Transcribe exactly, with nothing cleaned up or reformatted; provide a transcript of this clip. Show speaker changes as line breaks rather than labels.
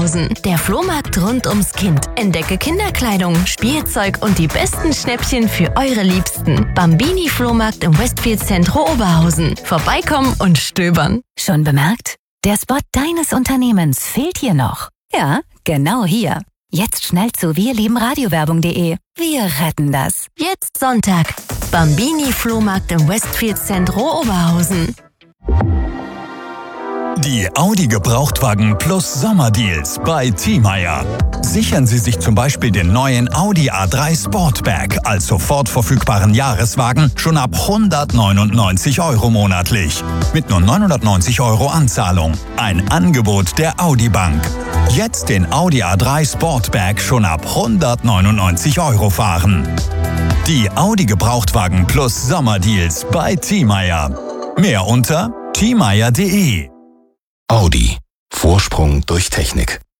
Oberhausen. Der Flohmarkt rund ums Kind. Entdecke Kinderkleidung, Spielzeug und die besten Schnäppchen für eure Liebsten. Bambini Flohmarkt im Westfield Zentro Oberhausen. Vorbeikommen und stöbern.
Schon bemerkt? Der Spot deines Unternehmens fehlt hier noch. Ja, genau hier. Jetzt schnell zu wirliebenradiowerbung punkt de. Wir retten das.
Jetzt Sonntag. Bambini Flohmarkt im Westfield Zentro Oberhausen.
Die Audi Gebrauchtwagen Plus Sommerdeals bei Thiemeyer. Sichern Sie sich zum Beispiel den neuen Audi A drei Sportback als sofort verfügbaren Jahreswagen schon ab hundertneunundneunzig Euro monatlich. Mit nur neunhundertneunzig Euro Anzahlung. Ein Angebot der Audi Bank. Jetzt den Audi A drei Sportback schon ab hundertneunundneunzig Euro fahren. Die Audi Gebrauchtwagen Plus Sommerdeals bei Thiemeyer. Mehr unter thiemeyer punkt de.
Audi. Vorsprung durch Technik.